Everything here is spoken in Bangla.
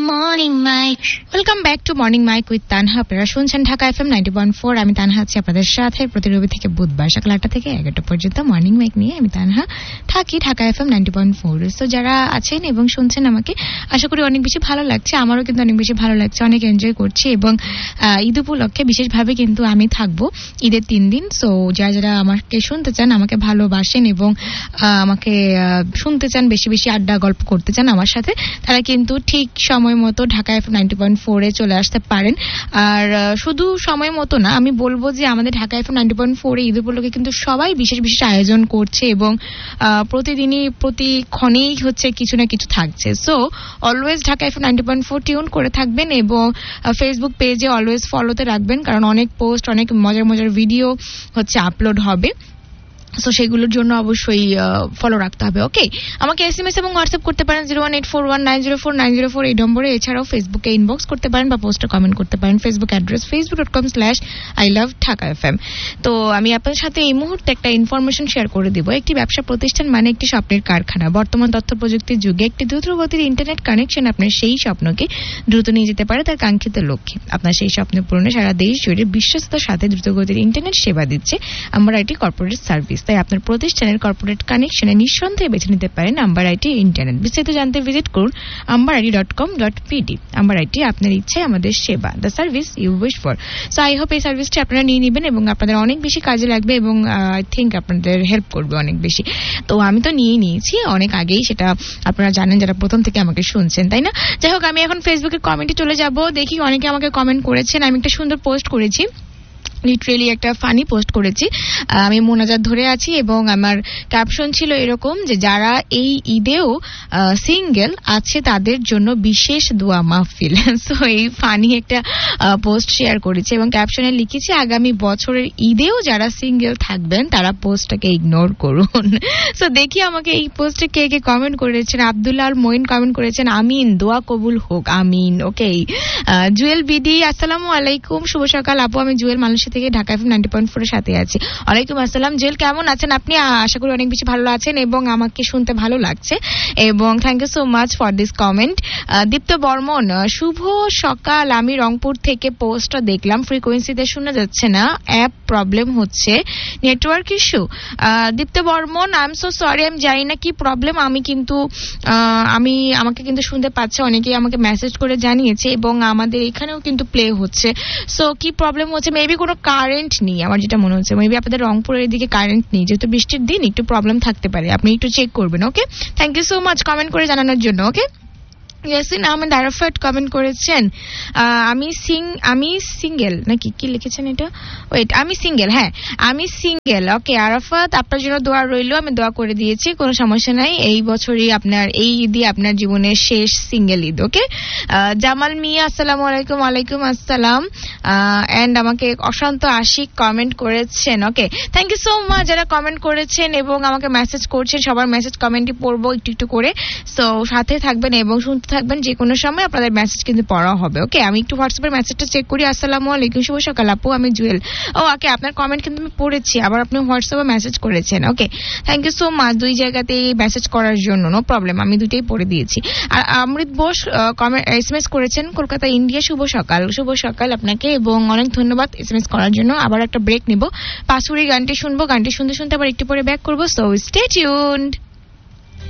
Morning Mike. Welcome back to morning mic with Tanha. আপনারা শুনছেন ঢাকা এফএম 90.4। আমি তানহা আছি আপনাদের সাথে প্রতি রবি থেকে বুধবার সকাল 8টা থেকে 11টা পর্যন্ত মর্নিং মাইক নিয়ে আমি তানহা থাকি ঢাকা এফএম 90.4। তো যারা আছেন এবং শুনছেন আমাকে আশা করি অনেক বেশি ভালো লাগছে, আমারও কিন্তু অনেক বেশি ভালো লাগছে, অনেক এনজয় করছি। এবং ঈদ উপলক্ষে বিশেষভাবে কিন্তু আমি থাকবো ঈদের 3 দিন। সো যারা যারা আমাকে শুনতে চান, আমাকে ভালোবাসেন এবং আমাকে শুনতে চান, বেশি বেশি আড্ডা গল্প করতে চান আমার সাথে, তারা কিন্তু ঠিক সময় মতো ঢাকা এফএম 90.4 এ চলে আসতে পারেন। আর শুধু সময় মতো না, আমি বলবো যে আমাদের ঢাকা এফএম 90.4 এ ঈদ উপলক্ষে কিন্তু সবাই বিশেষ বিশেষ আয়োজন করছে এবং প্রতিদিনই প্রতিক্ষণেই হচ্ছে কিছু না কিছু থাকছে। So always Dhaka FM 90.4 tune করে থাকবেন এবং ফেসবুক পেজে অলওয়েজ ফলোতে রাখবেন, কারণ অনেক পোস্ট, অনেক মজার মজার ভিডিও হচ্ছে আপলোড হবে। সো সেগুলোর জন্য অবশ্যই ফলো রাখতে হবে। ওকে, আমাকে এসএমএস এবং হোয়াটসঅ্যাপ করতে পারেন 01841904904 এই নম্বরে। এছাড়াও ফেসবুকে ইনবক্স করতে পারেন বা পোস্টে কমেন্ট করতে পারেন। Facebook address facebook.com/iloveDhakaFM। তো আমি আপনার সাথে এই মুহূর্তে একটা ইনফরমেশন শেয়ার করে দিব। একটি ব্যবসা প্রতিষ্ঠান মানে একটি স্বপ্নের কারখানা। বর্তমান তথ্য প্রযুক্তির যুগে একটি দ্রুতগতির ইন্টারনেট কানেকশন আপনার সেই স্বপ্নকে দ্রুত নিয়ে যেতে পারে তার কাঙ্ক্ষিত লক্ষ্যে। আপনার সেই স্বপ্ন পূরণে সারা দেশ জুড়ে বিশ্বস্ততার সাথে দ্রুতগতির ইন্টারনেট সেবা দিচ্ছে আম্বার আইটি কর্পোরেট সার্ভিস। তাই আপনার প্রতিষ্ঠানের কর্পোরেট কানেকশনে নিঃসন্দেহে বেছে নিতে পারেন আম্বার আইটি ইন্টারনেট। বিস্তারিত জানতে ভিজিট করুন ambarIT.com.pd। আম্বার আইটি, আপনার ইচ্ছে আমাদের সেবা, the service you wish for. So I hope এই সার্ভিসটি আপনারা নিয়ে নেবেন এবং আপনাদের অনেক বেশি কাজে লাগবে এবং আই থিঙ্ক আপনাদের হেল্প করবে অনেক বেশি। তো আমি তো নিয়েই নিয়েছি অনেক আগেই, সেটা আপনারা জানেন যারা প্রথম থেকে আমাকে শুনছেন, তাই না? যাই হোক, আমি এখন ফেসবুকের কমেন্টে চলে যাব। দেখি অনেকে আমাকে কমেন্ট করেছেন। আমি একটা সুন্দর পোস্ট করেছি, লিটারেলি একটা ফানি পোস্ট করেছি। আমি মোনাজাত ধরে আছি এবং আমার ক্যাপশন ছিল এরকম যে যারা এই ঈদেও সিঙ্গেল আছে তাদের জন্য বিশেষ দোয়া মাহফিল। সো এই ফানি একটা পোস্ট শেয়ার করেছি এবং ক্যাপশনে লিখেছি আগামী বছরের ঈদেও যারা সিঙ্গেল থাকবেন তারা পোস্টটাকে ইগনোর করুন। সো দেখি আমাকে এই পোস্টে কে কে কমেন্ট করেছেন। আব্দুল্লাহ আল মঈন কমেন্ট করেছেন আমিন, দোয়া কবুল হোক, আমিন। ওকে, জুয়েল বিডি আসসালামু আলাইকুম, শুভ সকাল আপু, আমি জুয়েল মানুষ থেকে ঢাকা এফএম 90.4 এর সাথে আছি। ওয়ালাইকুম আসসালাম। জুয়েল কেমন আছেন আপনি? আশা করি অনেক বেশি ভালো আছেন এবং আমাকে শুনতে ভালো লাগছে এবং thank you so much for this comment. দীপ্ত বর্মন, শুভ সকাল, আমি রংপুর থেকে পোস্টটা দেখলাম, ফ্রিকোয়েন্সিতে শোনা যাচ্ছে না, অ্যাপ প্রবলেম হচ্ছে, network issue. Deepto Barman, I am so sorry, আমি জানি না কি প্রবলেম, আমাকে কিন্তু শুনতে পাচ্ছে, অনেকেই আমাকে মেসেজ করে জানিয়েছে এবং আমাদের এখানেও কিন্তু প্লে হচ্ছে। সো কি প্রবলেম হচ্ছে? মেবি কোনো কারেন্ট নেই, আমার যেটা মনে হচ্ছে। মেবি আপনাদের রংপুরের এদিকে কারেন্ট নেই, যেহেতু বৃষ্টির দিন একটু প্রবলেম থাকতে পারে, আপনি একটু চেক করবেন। ওকে, thank you so much comment করে জানানোর জন্য। ওকে, ইয়াসিন আহমেদ আরাফাত কমেন্ট করেছেন আমি সিঙ্গেল, নাকি কি লিখেছেন এটা? ওয়েট, আমি সিঙ্গেল, হ্যাঁ আমি সিঙ্গেল। ওকে আরাফাত, আপনার জন্য দোয়া রইল, আমি দোয়া করে দিয়েছি, কোনো সমস্যা নাই। এই বছরই আপনার এই ঈদই আপনার জীবনের শেষ সিঙ্গেল ঈদ। ওকে, জামাল মিয়া আসসালামু আলাইকুম। ওয়ালাইকুম আসসালাম। এন্ড আমাকে অশান্ত আশিক কমেন্ট করেছেন। ওকে, থ্যাংক ইউ সো মাচ যারা কমেন্ট করেছেন এবং আমাকে মেসেজ করছেন, সবার মেসেজ কমেন্টই পড়বো একটু একটু করে। সো সাথে থাকবেন এবং শুনতে থাকবেন, যে কোনো সময় আপনাদের মেসেজ কিন্তু পড়া হবে। ওকে, আমি একটু হোয়াটসঅ্যাপের মেসেজটা চেক করি। আসসালামু আলাইকুম, শুভ সকাল আপু, আমি জুয়েল। ওকে, আপনার কমেন্ট কিন্তু আমি পড়েছি, আবার আপনি হোয়াটসঅ্যাপে মেসেজ করেছেন। ওকে, থ্যাংক ইউ সো মাচ দুই জায়গাতেই মেসেজ করার জন্য, নো প্রবলেম, আমি দুইটাই পড়ে দিয়েছি। আর অমৃত বোস এসএমএস করেছেন কলকাতা ইন্ডিয়া, শুভ সকাল। শুভ সকাল আপনাকে এবং অনেক ধন্যবাদ এসএমএস করার জন্য। আবার একটা ব্রেক নিব, পাসুরি গানটি শুনবো, গানটি শুনতে শুনতে আবার একটু পরে ব্যাক করবো। So stay tuned.